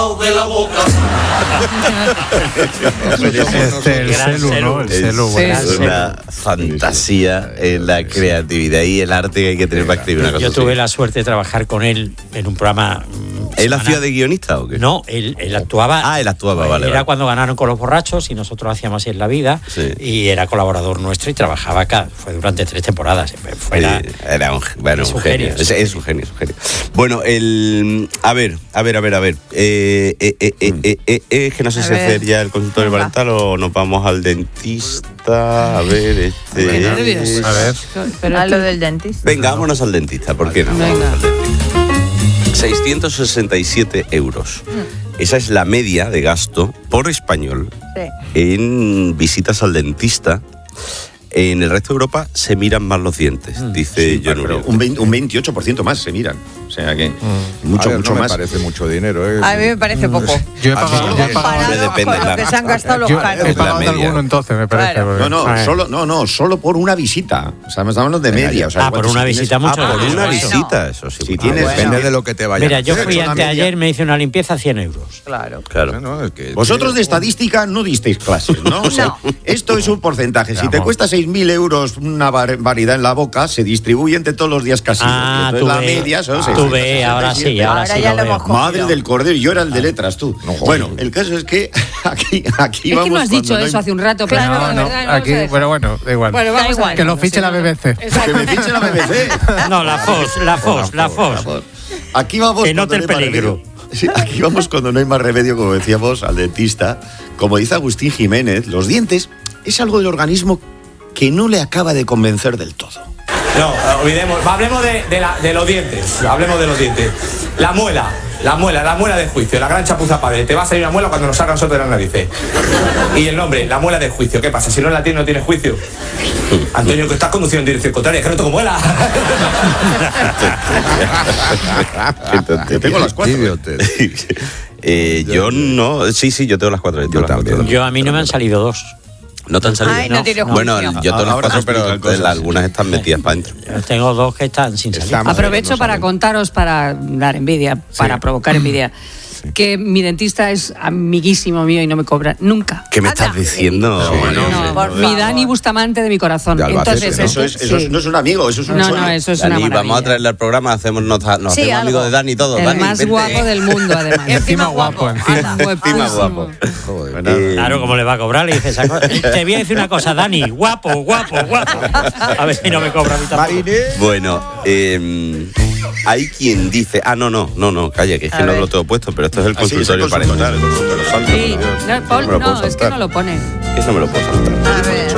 de la boca. El celu, ¿no? El celu, bueno. Es una fantasía en la creatividad y el arte que hay que tener para escribir una cosa Yo tuve así. la suerte de trabajar con él en un programa. ¿Él hacía de guionista o qué? No, él actuaba. Ah, él actuaba, vale. Era vale. cuando ganaron con los borrachos y nosotros hacíamos así en la vida. Sí. Y era colaborador nuestro y trabajaba acá. Fue durante 3 temporadas. Fuera, Era un genio. Es un genio. Es un genio. Bueno, a ver. Es que no sé si hacer ya el consultorio parental o nos vamos al dentista. A ver, Qué nervios. A ver. Pero a lo del dentista. Venga, vámonos al dentista, ¿por qué no? Venga. Vámonos al dentista. 667 euros. Esa es la media de gasto por español en visitas al dentista. En el resto de Europa se miran más los dientes, dice John Pero Uriarte. un 28% más se miran. O sea que mucho A ver, no me más. parece mucho dinero, ¿eh? A mí me parece poco. Yo he pagado Hombre, depende con de lo la- que se han gastado los yo caros. he pagado de media. alguno entonces, me parece. Claro. porque- Solo por una visita. O sea, estamos hablando de media. O sea, por si una tienes- visita mucho. Por una Bueno. visita, eso sí. Si tienes- Depende de lo que te vaya Mira, a yo hacer. fui Una anteayer, media. me hice una limpieza 100 euros. Claro. Claro. Bueno, es que- Vosotros de estadística no disteis clases, ¿no? O sea, esto es un porcentaje. Si te Vamos. cuesta 6.000 euros una variedad en la boca, se distribuye entre todos los días casi. Ah, Entonces, tú la ves. media son Tú 667. ves, ahora sí, ahora Ahora sí ya lo lo veo. hemos cogido. Madre del cordero, yo era el de letras, tú. Bueno, el caso es que aquí Es vamos. que no has dicho cuando no eso hay- hace un rato, pero Claro, no, de no, verdad, no Aquí, sé. bueno, da igual. Bueno, vamos Da igual. a Que lo fiche la BBC. Que me fiche la BBC. No, la FOS. Aquí vamos. Que note cuando el no hay más peligro. remedio. Sí, aquí vamos cuando no hay más remedio, como decíamos, al dentista. Como dice Agustín Jiménez, los dientes es algo del organismo que no le acaba de convencer del todo. No, olvidemos, hablemos de los dientes, hablemos de los dientes. La muela de juicio, la gran chapuza padre. Te va a salir una muela cuando nos salgan nosotros de las narices. Y el nombre, la muela de juicio, ¿qué pasa? Si no la tiene, no tiene juicio. Antonio, que estás conduciendo en dirección contraria, es que no tengo muela. Yo tengo las 4. Idiota. Yo no. Sí, yo tengo las 4. Yo también. Yo a mí no me han salido 2. ¿No te han salido? Ay, no tiene Bueno, juicio. yo tengo las Ahora 4, explican pero cosas. algunas están metidas para adentro. Yo tengo 2 que están sin salir. Estamos- Aprovecho no para saben. contaros, para dar envidia, para provocar envidia, que mi dentista es amiguísimo mío y no me cobra nunca. ¿Qué me Anda. estás diciendo? No, por mi favor. Dani Bustamante de mi corazón. De Albacete, Entonces, ¿no? Eso sí. no es un amigo, eso es un No, sueño. no, eso es una Dani, maravilla. vamos a traerle al programa, nos Sí, hacemos algo. amigos de Dani y todo. El Dani, más vente. guapo del mundo, además. Encima guapo, encima. Encima guapo. Joder. Bueno, Claro, ¿cómo le va a cobrar? Le dices, te voy a decir una cosa, Dani, guapo. A ver si no me cobra a mí tampoco. Bueno, hay quien dice. No, calla, que es que A no ver. lo tengo puesto, pero esto es el Ah, sí, es el consultorio parental. consultorio. Sí, no, Paul, No me lo puedo no, es que saltar. no lo pone. Eso me lo puedo saltar. A ver.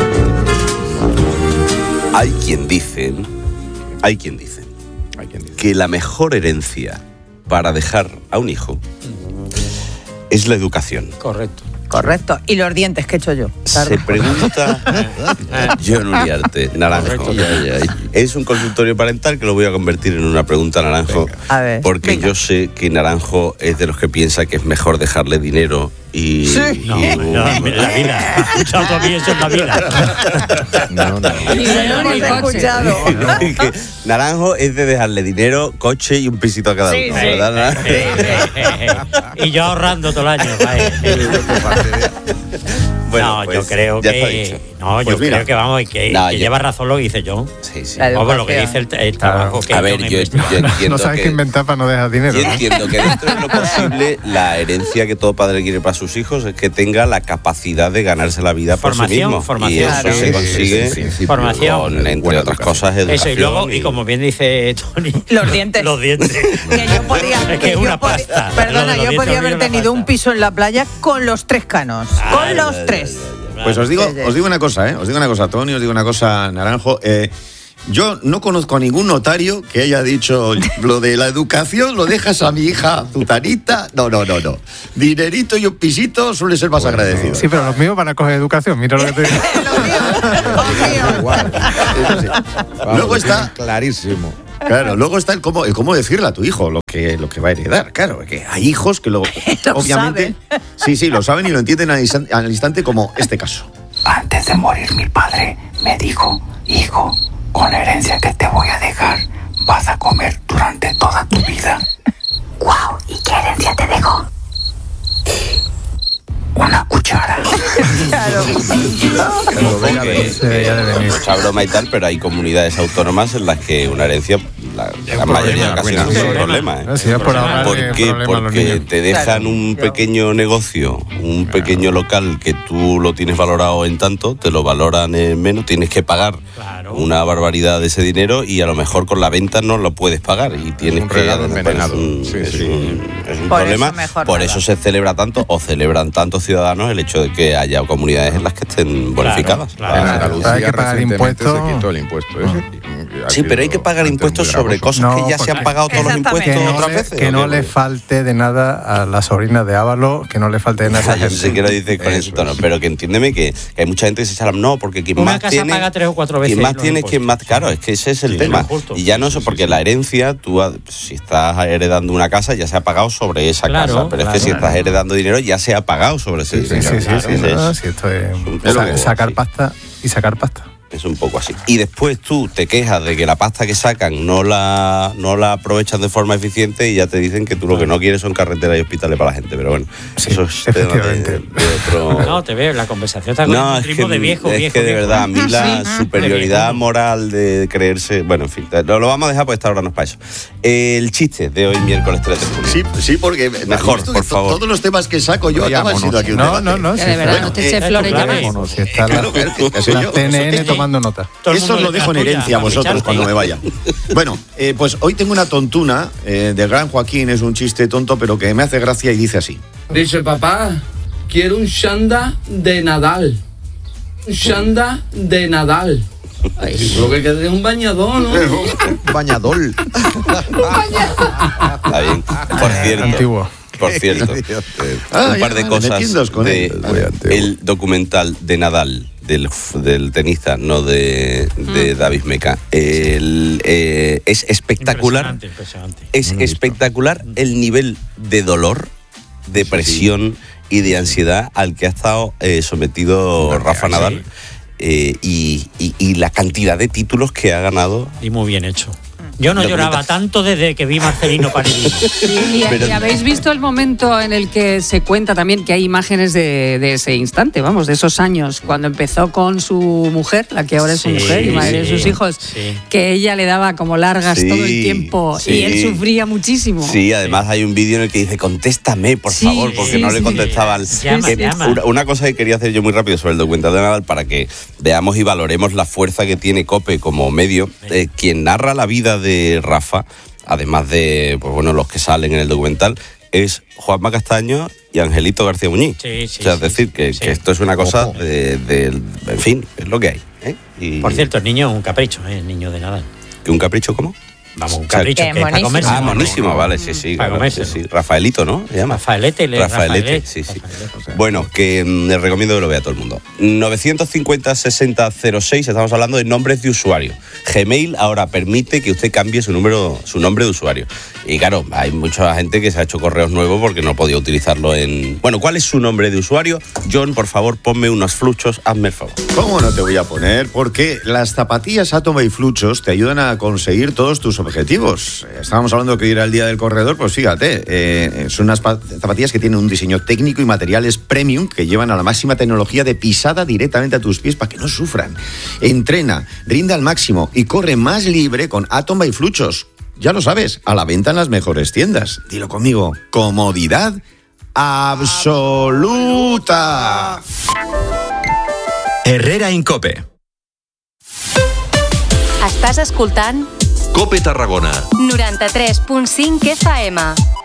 Hay quien dice Hay quien dice. que la mejor herencia para dejar a un hijo es la educación. Correcto. Correcto. Y los dientes que he hecho yo. Se pregunta John Uriarte, Naranjo. Es un consultorio parental que lo voy a convertir en una pregunta, Naranjo. A ver, Porque venga. yo sé que Naranjo es de los que piensa que es mejor dejarle dinero y... No, la vida. ¿Has escuchado tú a mí eso en la vida? No. Ni dinero ni Hemos coche. escuchado. Que Naranjo es de dejarle dinero, coche y un pisito a cada Sí, uno, sí. ¿verdad, Naranjo? Y yo ahorrando todo el año. Bueno, no, pues, yo creo ya está que. dicho. No, Pues yo mira. creo que vamos, que No, yo- lleva razón lo que dice John. Sí, sí. La Vamos, lo que educación. dice el trabajo que A ha ver, hecho en yo investigación. entiendo No sabes que... qué inventar para no dejar dinero. Yo ¿no? entiendo que dentro de lo posible la herencia que todo padre quiere para sus hijos es que tenga la capacidad de ganarse la vida por sí Formación, mismo. formación. Y eso Claro. se consigue Formación. con, entre otras cosas, educación. Eso, y luego, y como bien dice Tony, Los dientes. Los dientes. Que yo podía, Es que que es yo una podía- pasta. Lo Perdona, de los yo dientes podía es haber una tenido pasta. un piso en la playa con los 3 canos. Con los 3. Pues os digo Sí, sí. una cosa, Os digo una cosa, Tony, os digo una cosa, Naranjo. Yo no conozco a ningún notario que haya dicho lo de la educación, lo dejas a mi hija Zutanita. No. Dinerito y un pisito suele ser más agradecido. Sí, pero los míos van a coger educación. Mira lo que te digo. Igual. Eso sí. Vamos, Luego lo está- tienen clarísimo. Claro, luego está el cómo decirle a tu hijo lo que va a heredar. Claro, que hay hijos que lo obviamente sí, lo saben y lo entienden al instante, como este caso. Antes de morir mi padre me dijo, hijo, con la herencia que te voy a dejar, vas a comer durante toda tu vida. ¡Guau! ¿Y qué herencia te dejó? Se veía de venir. Mucha broma y tal, pero hay comunidades autónomas en las que una herencia, la mayoría de ocasiones, es un problema. Sí, es por ahorrar ¿Por qué? problemas a los Porque niños. te dejan un pequeño negocio, un pequeño local que tú lo tienes valorado en tanto, te lo valoran en menos, tienes que pagar una barbaridad de ese dinero y a lo mejor con la venta no lo puedes pagar y tienes Un que... regalo envenenado. Es un Por problema, eso mejor por nada. eso se celebra tanto o celebran tantos ciudadanos el hecho de que haya comunidades en las que estén bonificadas. En Andalucía Hay que pagar recientemente impuestos. se quitó el impuesto ese. Ha Sí, pero hay sido que pagar antes impuestos muy sobre gravoso. cosas que No, ya se han porque- pagado todos los Exactamente. impuestos Que no, otras le, veces. que ¿o no qué? le falte de nada a la sobrina de Ávalo, que no le falte de nada a esa Yo gente. sé que lo dices con ese tono, pero que entiéndeme que hay mucha gente que se echa la... No, porque quien Una más casa tiene... paga 3 o 4 veces Quien más los tiene es quien más... impuestos. Claro, es que ese es el Sí, tema. lo justo. Y ya no eso, porque la herencia, tú si estás heredando una casa, ya se ha pagado sobre esa Claro, casa. Pero es que si claro. estás heredando dinero, ya se ha pagado sobre ese Sí, dinero. sí, Claro, sí, es- no, sí, esto es Es lo que- sacar sí. pasta y sacar pasta. Es un poco así. Y después tú te quejas de que la pasta que sacan no la aprovechas de forma eficiente y ya te dicen que tú lo que no quieres son carreteras y hospitales para la gente. Pero bueno, Sí, eso es tema de efectivamente. otro... No, te veo, la conversación está con No, un es ritmo que, de viejo, es viejo, que de viejo. verdad, a mí la Sí. superioridad De viejo. moral de creerse... Bueno, en fin, lo vamos a dejar porque esta hora no es para eso. El chiste de hoy, miércoles 3 de junio. Sí, porque Mejor, esto por de favor. Todos los temas que saco yo acaban siendo aquí un No, debate. no, no. Que de verdad, no te eches flores ya ves. Vámonos, si está Claro, claro, que sé la yo. CNN tomando nota. Todo el Eso os mundo lo dejo en la tuya, herencia a para vosotros ficharte. cuando me vaya. Bueno, pues hoy tengo una tontuna del gran Joaquín, es un chiste tonto, pero que me hace gracia y dice así. Dice, papá, quiero un Shanda de Nadal. Un Shanda de Nadal. Ay, lo que queda es un bañador, ¿no? Bañador. Está bien. Por cierto. Antiguo. Por cierto. Un par de cosas metiéndoos con de él. Muy antiguo. el documental de Nadal, del tenista, no de David Meca. Es espectacular. Impresionante. Es espectacular el nivel de dolor, de presión y de ansiedad al que ha estado sometido Rafa Nadal. Y la cantidad de títulos que ha ganado. Y muy bien hecho. Yo no lloraba tanto desde que vi Marcelino Panerini. Y Pero- habéis visto el momento en el que se cuenta también que hay imágenes de ese instante, vamos, de esos años, cuando empezó con su mujer, la que ahora es su Sí, mujer y madre de sí, sus hijos, sí. que ella le daba como largas Sí, todo el tiempo sí. y él sufría muchísimo. Sí, además hay un vídeo en el que dice, contéstame, por Sí, favor, porque sí, no le sí. contestaban. Llama, Que llama. una cosa que quería hacer yo muy rápido sobre el documental de Nadal para que veamos y valoremos la fuerza que tiene COPE como medio. Quien narra la vida de Rafa, además de pues bueno, los que salen en el documental, es Juanma Castaño y Angelito García Muñiz. Sí, sí, o sea, es sí, decir, que esto es una cosa en fin, es lo que hay. ¿eh? Y Por cierto, el niño es un capricho, el niño de Nadal. ¿Que un capricho cómo? Vamos, un O sea, capricho, que que es para monísimo. comerse. Ah, monísimo, vale, sí, sí. Para claro, comerse. sí, sí. Rafaelito, ¿no? Se llama. Rafaelete, Rafaelete, sí, sí. Bueno, que les recomiendo que lo vea todo el mundo. 950-6006, estamos hablando de nombres de usuario. Gmail ahora permite que usted cambie su nombre de usuario. Y claro, hay mucha gente que se ha hecho correos nuevos porque no podía utilizarlo en... Bueno, ¿cuál es su nombre de usuario? John, por favor, ponme unos fluchos, hazme el favor. ¿Cómo no te voy a poner? Porque las zapatillas Atom y Fluchos te ayudan a conseguir todos tus objetivos. Estábamos hablando que hoy era el día del corredor, pues fíjate, son unas zapatillas que tienen un diseño técnico y materiales premium que llevan a la máxima tecnología de pisada directamente a tus pies para que no sufran. Entrena, rinde al máximo y corre más libre con Atom by Fluchos. Ya lo sabes, a la venta en las mejores tiendas. Dilo conmigo, comodidad absoluta. Herrera Incope. Estàs escoltant Cope Tarragona. 93.5 FM.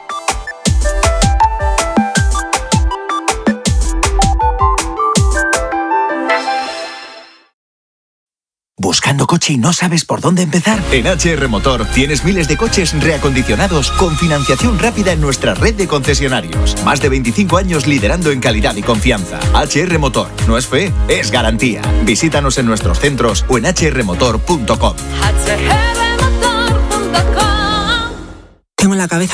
¿Buscando coche y no sabes por dónde empezar? En HR Motor tienes miles de coches reacondicionados con financiación rápida en nuestra red de concesionarios. Más de 25 años liderando en calidad y confianza. HR Motor. No es fe, es garantía. Visítanos en nuestros centros o en hrmotor.com. Tengo en la cabeza